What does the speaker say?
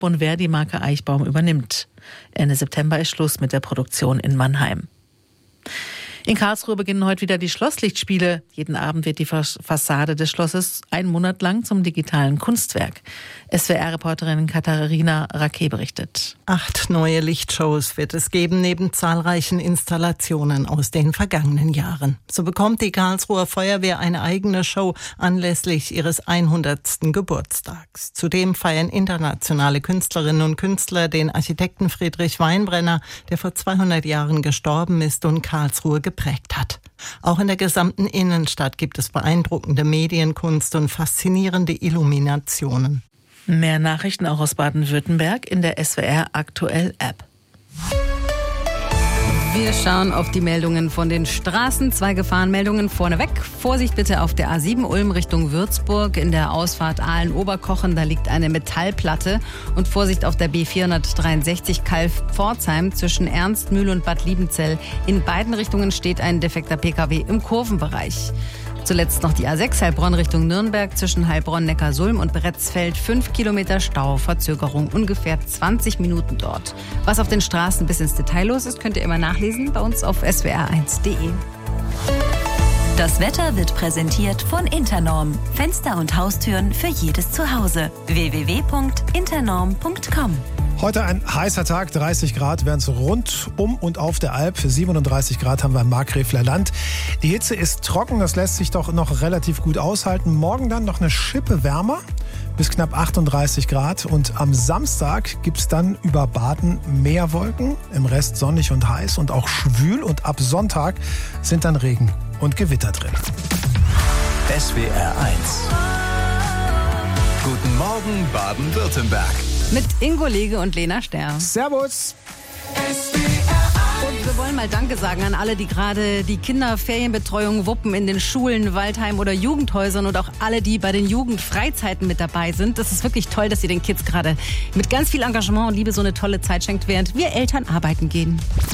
Bonver die Marke Eichbaum übernimmt. Ende September ist Schluss mit der Produktion in Mannheim. In Karlsruhe beginnen heute wieder die Schlosslichtspiele. Jeden Abend wird die Fassade des Schlosses einen Monat lang zum digitalen Kunstwerk. SWR-Reporterin Katharina Raquet berichtet. 8 neue Lichtshows wird es geben, neben zahlreichen Installationen aus den vergangenen Jahren. So bekommt die Karlsruher Feuerwehr eine eigene Show anlässlich ihres 100. Geburtstags. Zudem feiern internationale Künstlerinnen und Künstler den Architekten Friedrich Weinbrenner, der vor 200 Jahren gestorben ist und Karlsruhe geprägt hat. Auch in der gesamten Innenstadt gibt es beeindruckende Medienkunst und faszinierende Illuminationen. Mehr Nachrichten auch aus Baden-Württemberg in der SWR Aktuell App. Wir schauen auf die Meldungen von den Straßen. 2 Gefahrenmeldungen vorneweg. Vorsicht bitte auf der A7 Ulm Richtung Würzburg. In der Ausfahrt Aalen-Oberkochen, da liegt eine Metallplatte. Und Vorsicht auf der B463 Calw-Pforzheim zwischen Ernstmühl und Bad Liebenzell. In beiden Richtungen steht ein defekter Pkw im Kurvenbereich. Zuletzt noch die A6 Heilbronn Richtung Nürnberg zwischen Heilbronn-Neckarsulm und Bretzfeld. 5 Kilometer Stau, Verzögerung ungefähr 20 Minuten dort. Was auf den Straßen bis ins Detail los ist, könnt ihr immer nachlesen bei uns auf swr1.de. Das Wetter wird präsentiert von Internorm. Fenster und Haustüren für jedes Zuhause. www.internorm.com. Heute ein heißer Tag, 30 Grad werden es rund um und auf der Alp. 37 Grad haben wir im Markgräfler Land. Die Hitze ist trocken, das lässt sich doch noch relativ gut aushalten. Morgen dann noch eine Schippe wärmer, bis knapp 38 Grad. Und am Samstag gibt es dann über Baden mehr Wolken, im Rest sonnig und heiß und auch schwül. Und ab Sonntag sind dann Regen und Gewitter drin. SWR 1. Guten Morgen Baden-Württemberg. Mit Ingo Lege und Lena Sterr. Servus. Und wir wollen mal Danke sagen an alle, die gerade die Kinderferienbetreuung wuppen in den Schulen, Waldheim oder Jugendhäusern und auch alle, die bei den Jugendfreizeiten mit dabei sind. Das ist wirklich toll, dass ihr den Kids gerade mit ganz viel Engagement und Liebe so eine tolle Zeit schenkt, während wir Eltern arbeiten gehen.